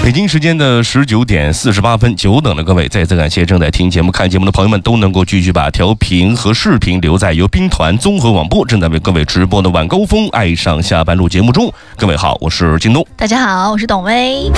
北京时间的19点48分，久等了各位，再次感谢正在听节目、看节目的朋友们，都能够继续把调频和视频留在由兵团综合广播正在为各位直播的晚高峰爱上下班路节目中。各位好，我是京东。 大家好，我是董薇。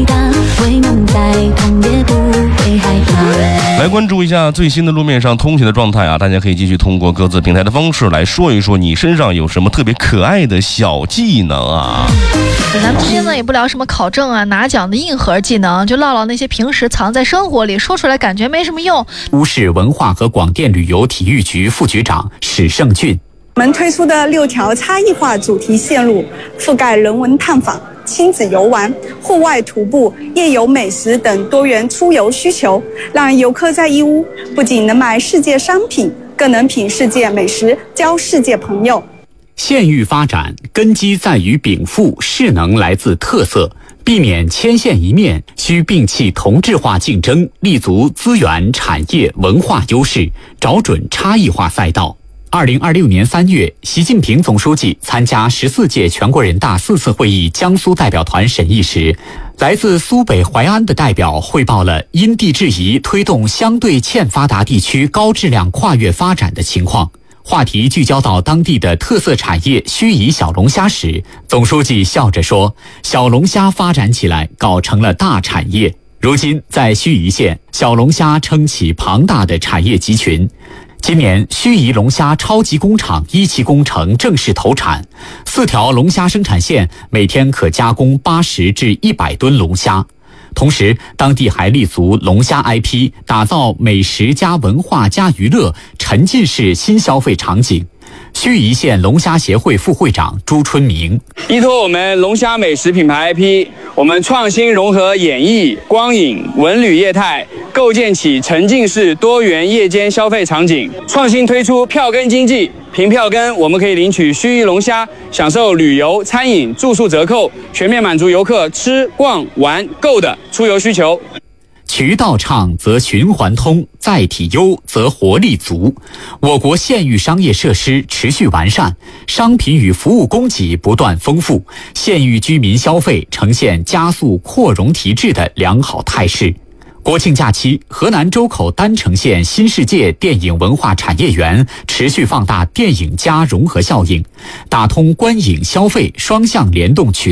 来关注一下最新的路面上通行的状态啊！大家可以继续通过各自平台的方式来说一说你身上有什么特别可爱的小技能啊！ 咱们今天呢也不聊什么考证啊、拿奖的硬核技能，就唠唠那些平时藏在生活里，说出来感觉没什么用。 乌市文化和广电旅游体育局副局长史胜俊， 我们推出的6条差异化主题线路，覆盖人文探访、亲子游玩、户外徒步、夜游美食等多元出游需求，让游客在义乌不仅能买世界商品，更能品世界美食，交世界朋友。 县域发展根基在于禀赋，势能来自特色，避免牵线一面，需摒弃同质化竞争，立足资源、产业、文化优势，找准差异化赛道。2026年3月，习近平总书记参加14届全国人大4次会议江苏代表团审议时，来自苏北淮安的代表汇报了因地制宜推动相对欠发达地区高质量跨越发展的情况。话题聚焦到当地的特色产业盱眙小龙虾时，总书记笑着说，小龙虾发展起来搞成了大产业。如今在盱眙县，小龙虾撑起庞大的产业集群。今年盱眙龙虾超级工厂1期工程正式投产，4条龙虾生产线每天可加工80至100吨龙虾。同时，当地还立足龙虾 IP， 打造美食加文化加娱乐沉浸式新消费场景。盱眙县龙虾协会副会长朱春明， 依托我们龙虾美食品牌 IP， 我们创新融合演艺、光影、文旅业态，构建起沉浸式多元夜间消费场景，创新推出票根经济。凭票根，我们可以领取盱眙龙虾，享受旅游、餐饮、住宿折扣，全面满足游客吃、逛、玩、购的出游需求。 渠道畅则循环通，载体优则活力足。我国县域商业设施持续完善，商品与服务供给不断丰富，县域居民消费呈现加速扩容提质的良好态势。国庆假期，河南周口丹城县新世界电影文化产业园持续放大电影加融合效应，打通观影消费双向联动渠